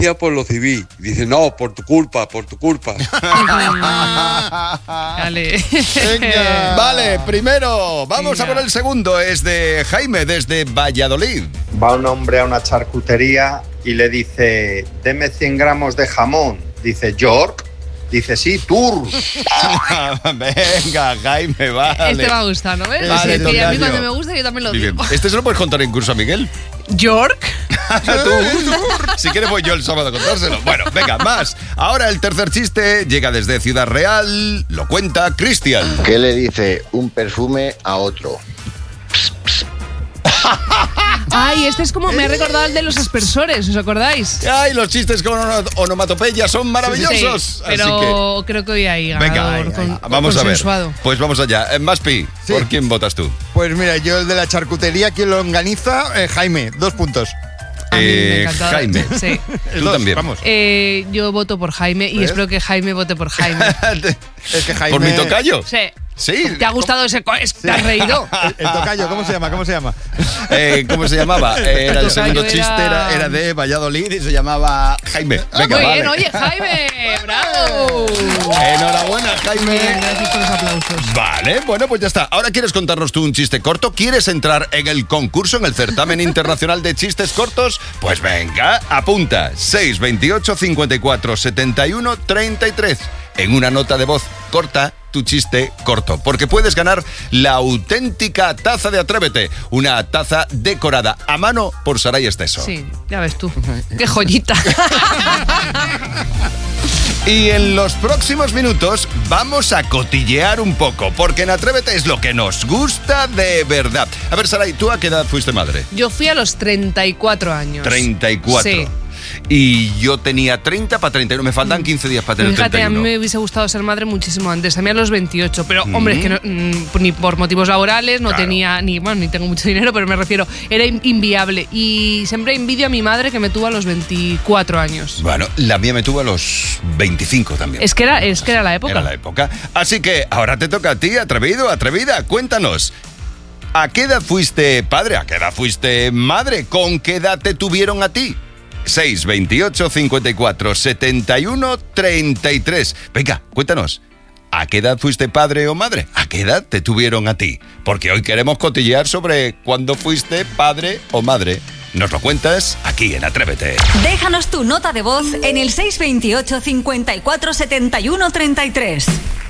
por lo civil. Dice, no, por tu culpa. Dale. Venga. Vale, primero, vamos a por el segundo. Es de Jaime, desde Valladolid. Va un hombre a una charcutería y le dice, deme 100 gramos de jamón. Dice, York. Dice, sí, Tour. Venga, Jaime, vale. Este va a gustar, ¿no ves? Vale, Sí, a mí tocayo. cuando me gusta yo también lo digo. ¿Este se lo puedes contar en curso a Miguel? York. Tú. Si quieres voy yo el sábado a contárselo. Bueno, venga, más. Ahora el tercer chiste llega desde Ciudad Real. Lo cuenta Cristian. ¿Qué le dice un perfume a otro? Ay, este es como, me ha recordado el de los aspersores, ¿os acordáis? Ay, los chistes con onomatopeya son maravillosos. Sí, pero Así creo que hoy hay que, ganador vamos a ver. consensuado. Pues vamos allá. Maspi, Sí. ¿por quién votas tú? Pues mira, yo el de la charcutería, ¿quién lo organiza? Jaime, 2 puntos. A mí me ha encantado. Jaime. Sí. Tú también. Vamos. Yo voto por Jaime y ¿Ves? espero que Jaime vote por Jaime. Es que Jaime... ¿Por mi tocayo? Sí. Sí. ¿Te ha gustado ese? ¿Te has reído? El tocayo, ¿cómo se llama? ¿Cómo se llamaba? Era el tocayo segundo chiste, era de Valladolid y se llamaba Jaime. Venga, Muy vale. bien, oye, Jaime, bravo. Enhorabuena, Jaime. Bien, gracias por los aplausos. Vale, bueno, pues ya está. Ahora quieres contarnos tú un chiste corto. ¿Quieres entrar en el concurso, en el certamen internacional de chistes cortos? Pues venga, apunta. 628 54 71 33. En una nota de voz corta, tu chiste corto, porque puedes ganar la auténtica taza de Atrévete, una taza decorada a mano por Saray Esteso. Sí, ya ves tú. Qué joyita. Y en los próximos minutos vamos a cotillear un poco, porque en Atrévete es lo que nos gusta de verdad. A ver, Saray, ¿tú a qué edad fuiste madre? Yo fui a los 34 años. 34. Sí. Y yo tenía 30 para 31. Me faltan 15 días para tener Fíjate, 31. a mí me hubiese gustado ser madre muchísimo antes, a mí a los 28, pero hombre, es que no, ni por motivos laborales, no Claro. tenía, ni tengo mucho dinero, pero me refiero, era inviable. Y siempre envidio a mi madre que me tuvo a los 24 años. Bueno, la mía me tuvo a los 25 también. Es que era la época. Era la época. Así que ahora te toca a ti, atrevido, atrevida. Cuéntanos. ¿A qué edad fuiste padre? ¿A qué edad fuiste madre? ¿Con qué edad te tuvieron a ti? 628 54 71 33. Venga, cuéntanos. ¿A qué edad fuiste padre o madre? ¿A qué edad te tuvieron a ti? Porque hoy queremos cotillear sobre cuándo fuiste padre o madre. Nos lo cuentas aquí en Atrévete. Déjanos tu nota de voz en el 628 54 71 33.